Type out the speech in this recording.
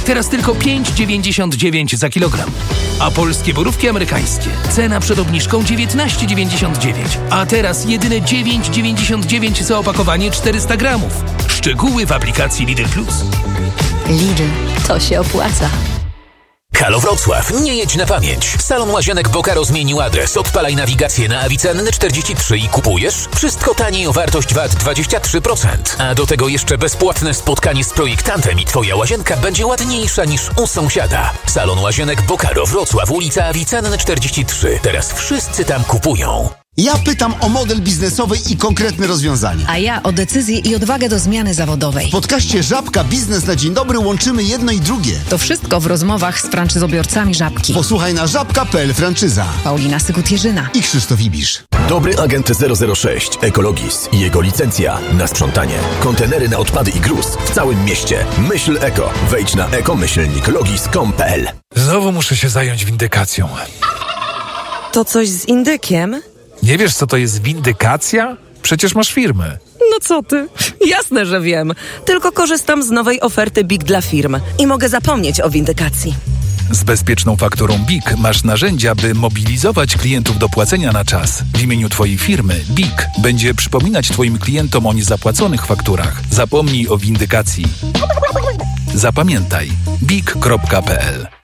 Teraz tylko 5,99 za kilogram. A polskie borówki amerykańskie. Cena przed obniżką 19,99. A teraz jedyne 9,99 za opakowanie 400 gramów. Szczegóły w aplikacji Lidl Plus. Lidl, to się opłaca. Halo Wrocław, nie jedź na pamięć. Salon Łazienek Bokaro zmienił adres. Odpalaj nawigację na Avicenny 43 i kupujesz. Wszystko taniej o wartość VAT 23%. A do tego jeszcze bezpłatne spotkanie z projektantem i twoja łazienka będzie ładniejsza niż u sąsiada. Salon Łazienek Bokaro Wrocław, ulica Avicenny 43. Teraz wszyscy tam kupują. Ja pytam o model biznesowy i konkretne rozwiązania. A ja o decyzję i odwagę do zmiany zawodowej. W podcaście Żabka Biznes na Dzień Dobry łączymy jedno i drugie. To wszystko w rozmowach z franczyzobiorcami Żabki. Posłuchaj na żabka.pl franczyza. Paulina Sykut-Jerzyna I Krzysztof Ibisz. Dobry agent 006 Ekologis i jego licencja na sprzątanie. Kontenery na odpady i gruz w całym mieście. Myśl eko. Wejdź na eko-logis.com.pl. Znowu muszę się zająć windykacją. To coś z indykiem? Nie wiesz, co to jest windykacja? Przecież masz firmę. No co ty? Jasne, że wiem. Tylko korzystam z nowej oferty BIG dla firm i mogę zapomnieć o windykacji. Z bezpieczną fakturą BIG masz narzędzia, by mobilizować klientów do płacenia na czas. W imieniu twojej firmy BIG będzie przypominać twoim klientom o niezapłaconych fakturach. Zapomnij o windykacji. Zapamiętaj BIG.pl